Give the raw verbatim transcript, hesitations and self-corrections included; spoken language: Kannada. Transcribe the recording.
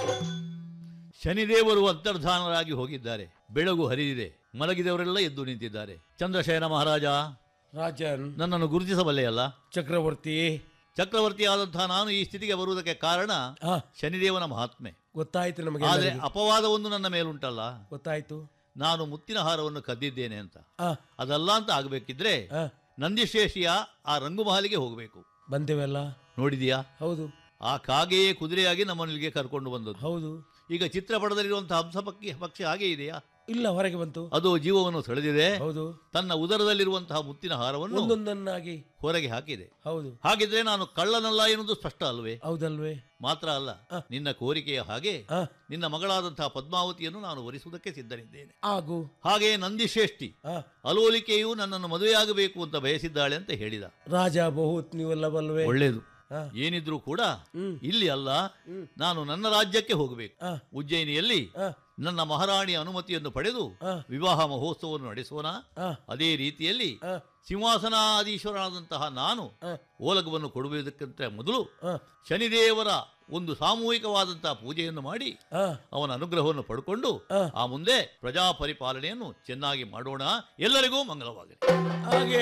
ಶನಿದೇವರು ಅಂತರ್ಧಾನರಾಗಿ ಹೋಗಿದ್ದಾರೆ. ಬೆಳಗು ಹರಿದಿದೆ. ಮಲಗಿದವರೆಲ್ಲ ಎದ್ದು ನಿಂತಿದ್ದಾರೆ. ಚಂದ್ರಶಯನ ಮಹಾರಾಜ, ರಾಜನ್, ನನ್ನನ್ನು ಗುರುತಿಸಬಲ್ಲೆಯಲ್ಲ? ಚಕ್ರವರ್ತಿ. ಚಕ್ರವರ್ತಿಯಾದಂತಹ ನಾನು ಈ ಸ್ಥಿತಿಗೆ ಬರುವುದಕ್ಕೆ ಕಾರಣ ಆ, ಶನಿದೇವನ ಮಹಾತ್ಮೆ. ಗೊತ್ತಾಯ್ತು ನಮಗೆ. ಆದರೆ ಅಪವಾದವೊಂದು ನನ್ನ ಮೇಲುಂಟಲ್ಲ. ಗೊತ್ತಾಯ್ತು. ನಾನು ಮುತ್ತಿನ ಹಾರವನ್ನು ಕದ್ದಿದ್ದೇನೆ ಅಂತ. ಆ, ಅದಲ್ಲ ಅಂತ ಆಗಬೇಕಿದ್ರೆ ಆ, ನಂದಿಶೇಷಿಯ ಆ ರಂಗುಮಹಲಿಗೆ ಹೋಗಬೇಕು. ಬಂದೆವಲ್ಲ. ನೋಡಿದೀಯಾ? ಹೌದು ಆ ಕಾಗೆಯೇ ಕುದುರೆಯಾಗಿ ನಮ್ಮನ್ನು ಇಲ್ಲಿಗೆ ಕರ್ಕೊಂಡು ಬಂದದ್ದು. ಹೌದು. ಈಗ ಚಿತ್ರಪಟದಲ್ಲಿರುವಂತಹ ಹಂಸ ಪಕ್ಷಿ ಪಕ್ಷಿ ಹಾಗೆ ಇದೆಯಾ? ಇಲ್ಲ, ಹೊರಗೆ ಬಂತು. ಅದು ಜೀವವನ್ನು ಸೆಳೆದಿದೆ. ಹೌದು. ತನ್ನ ಉದರದಲ್ಲಿರುವಂತಹ ಮುತ್ತಿನ ಹಾರವನ್ನು ಒಂದೊಂದನ್ನಾಗಿ ಹೊರಗೆ ಹಾಕಿದೆ. ಹೌದು. ಹಾಗಿದ್ರೆ ನಾನು ಕಳ್ಳನಲ್ಲ ಎನ್ನುವುದು ಸ್ಪಷ್ಟ ಅಲ್ವೇ? ಹೌದಲ್ವೇ? ಮಾತ್ರ ಅಲ್ಲ, ಆ. ನಿನ್ನ ಕೋರಿಕೆಯ ಹಾಗೆ ಆ, ನಿನ್ನ ಮಗಳಾದಂತಹ ಪದ್ಮಾವತಿಯನ್ನು ನಾನು ವರಿಸುವುದಕ್ಕೆ ಸಿದ್ಧನಿದ್ದೇನೆ. ಆಗು. ಹಾಗೆ ನಂದಿಶ್ರೇಷ್ಠಿ ಆ, ಅಲೋಲಿಕೆಯು ನನ್ನನ್ನು ಮದುವೆಯಾಗಬೇಕು ಅಂತ ಬಯಸಿದ್ದಾಳೆ ಅಂತ ಹೇಳಿದ. ರಾಜ ಬಹುತ್ ನೀವಲ್ಲವಲ್ವೇ? ಒಳ್ಳೇದು. ಆ, ಏನಿದ್ರು ಕೂಡ ಹ್ಮ್. ಇಲ್ಲಿ ಅಲ್ಲ, ಹ್ಮ್. ನಾನು ನನ್ನ ರಾಜ್ಯಕ್ಕೆ ಹೋಗಬೇಕು. ಆ, ಉಜ್ಜಯಿನಿಯಲ್ಲಿ ಆ, ನನ್ನ ಮಹಾರಾಣಿಯ ಅನುಮತಿಯನ್ನು ಪಡೆದು ಆ, ವಿವಾಹ ಮಹೋತ್ಸವವನ್ನು ನಡೆಸೋಣ. ಆ, ಅದೇ ರೀತಿಯಲ್ಲಿ ಆ, ಸಿಂಹಾಸನಾಧೀಶ್ವರನಾದಂತಹ ನಾನು ಆ, ಓಲಗವನ್ನು ಕೊಡುವುದಕ್ಕಿಂತ ಮೊದಲು ಆ, ಶನಿದೇವರ ಒಂದು ಸಾಮೂಹಿಕವಾದಂತಹ ಪೂಜೆಯನ್ನು ಮಾಡಿ ಆ, ಅವನ ಅನುಗ್ರಹವನ್ನು ಪಡ್ಕೊಂಡು ಆ. ಆ ಮುಂದೆ ಪ್ರಜಾ ಪರಿಪಾಲನೆಯನ್ನು ಚೆನ್ನಾಗಿ ಮಾಡೋಣ. ಎಲ್ಲರಿಗೂ ಮಂಗಲವಾಗಲಿ. ಹಾಗೆ